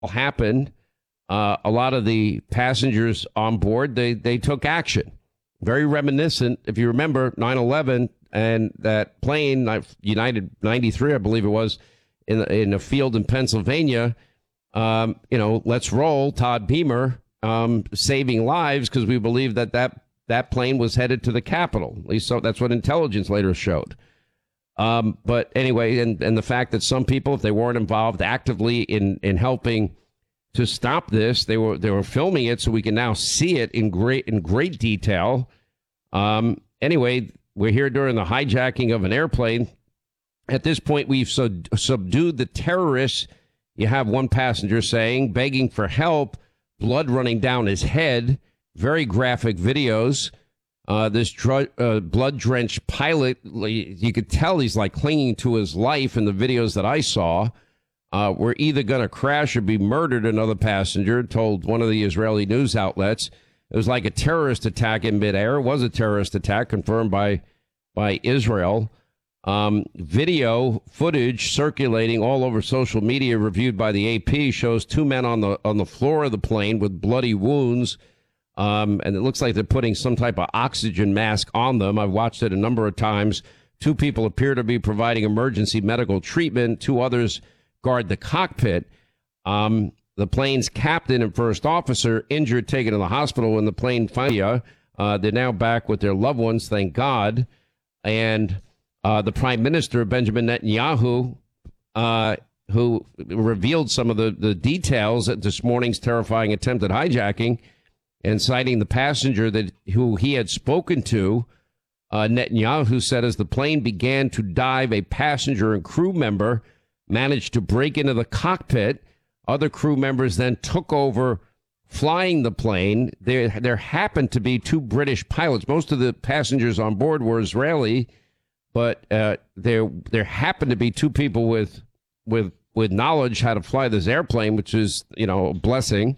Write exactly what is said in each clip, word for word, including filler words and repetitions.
happened, uh, a lot of the passengers on board, they, they took action. Very reminiscent, if you remember, nine eleven and that plane, United ninety-three, I believe it was, in, in a field in Pennsylvania. Um, you know, let's roll, Todd Beamer, um, saving lives because we believe that, that that plane was headed to the Capitol. At least so that's what intelligence later showed. Um, but anyway, and, and the fact that some people, if they weren't involved actively in, in helping to stop this, they were they were filming it so we can now see it in great in great detail. Um, anyway, we're here during the hijacking of an airplane. At this point, we've sub- subdued the terrorists. You have one passenger saying, begging for help, blood running down his head. Very graphic videos. Uh, this dr- uh, blood-drenched pilot, you could tell he's like clinging to his life in the videos that I saw. Uh, we're either going to crash or be murdered, another passenger told one of the Israeli news outlets. It was like a terrorist attack in midair. It was a terrorist attack confirmed by by Israel. Um, video footage circulating all over social media reviewed by the A P shows two men on the on the floor of the plane with bloody wounds. Um, and it looks like they're putting some type of oxygen mask on them. I've watched it a number of times. Two people appear to be providing emergency medical treatment. Two others guard the cockpit. Um, the plane's captain and first officer injured, taken to the hospital when the plane finally, uh, they're now back with their loved ones, thank God. And uh, the prime minister, Benjamin Netanyahu, uh, who revealed some of the, the details at this morning's terrifying attempted hijacking, and citing the passenger that who he had spoken to, uh, Netanyahu said as the plane began to dive, a passenger and crew member managed to break into the cockpit. Other crew members then took over flying the plane. There, there happened to be two British pilots. Most of the passengers on board were Israeli, but uh, there there happened to be two people with with with knowledge how to fly this airplane, which is, you know, a blessing.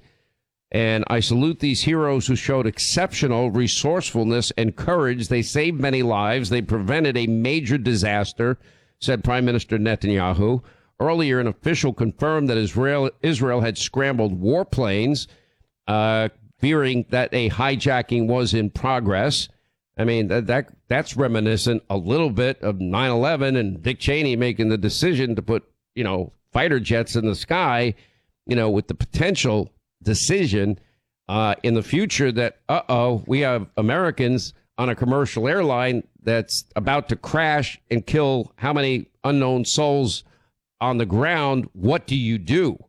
And I salute these heroes who showed exceptional resourcefulness and courage. They saved many lives. They prevented a major disaster, said Prime Minister Netanyahu. Earlier, an official confirmed that Israel, Israel had scrambled warplanes, uh, fearing that a hijacking was in progress. I mean, that, that that's reminiscent a little bit of nine eleven and Dick Cheney making the decision to put, you know, fighter jets in the sky, you know, with the potential decision uh, in the future that, uh-oh, we have Americans on a commercial airline that's about to crash and kill how many unknown souls on the ground. What do you do?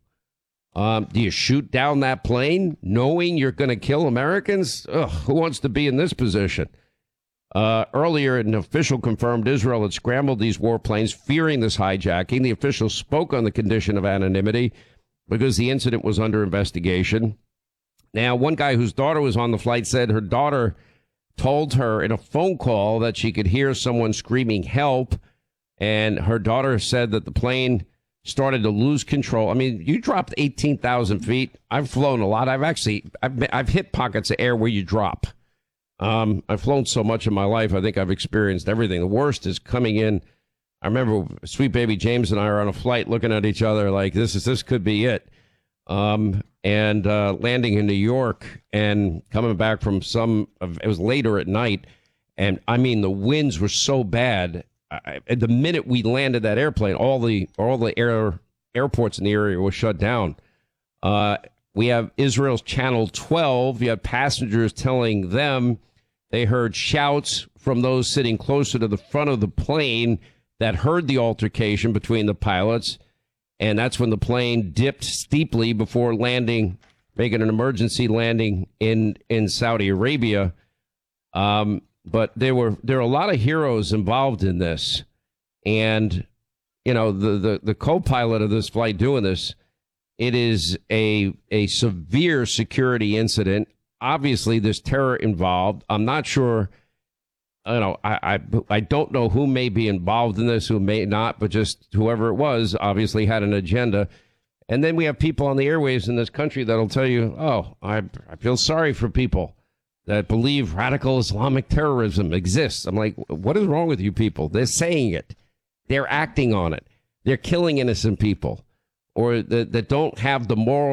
Um, do you shoot down that plane knowing you're going to kill Americans? Ugh, who wants to be in this position? Uh, earlier, an official confirmed Israel had scrambled these warplanes, fearing this hijacking. The official spoke on the condition of anonymity because the incident was under investigation. Now, one guy whose daughter was on the flight said her daughter told her in a phone call that she could hear someone screaming help, and her daughter said that the plane started to lose control. I mean, you dropped eighteen thousand feet. I've flown a lot. I've actually, I've, I've hit pockets of air where you drop. Um, I've flown so much in my life, I think I've experienced everything. The worst is coming in. I remember sweet baby James and I are on a flight looking at each other like this is this could be it. Um, and uh, landing in New York and coming back from some, it was later at night. And I mean, the winds were so bad. I, at the minute we landed that airplane, all the all the air airports in the area were shut down. Uh, we have Israel's Channel twelve. You have passengers telling them they heard shouts from those sitting closer to the front of the plane that heard the altercation between the pilots. And that's when the plane dipped steeply before landing, making an emergency landing in, in Saudi Arabia. Um, but there were there are a lot of heroes involved in this. And, you know, the, the, the co-pilot of this flight doing this, it is a a severe security incident. Obviously, there's terror involved. I'm not sure. I know I, I I don't know who may be involved in this, who may not, but just whoever it was obviously had an agenda. And then we have people on the airwaves in this country that'll tell you, oh, I, I feel sorry for people that believe radical Islamic terrorism exists. I'm like, what is wrong with you people? They're saying it. They're acting on it. They're killing innocent people. or that, that don't have the moral